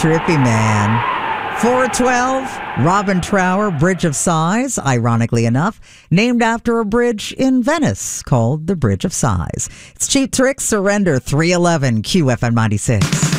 trippy, man. 412, Robin Trower, Bridge of Sighs, ironically enough, named after a bridge in Venice called the Bridge of Sighs. It's Cheap Trick, Surrender, 311, QFM 96.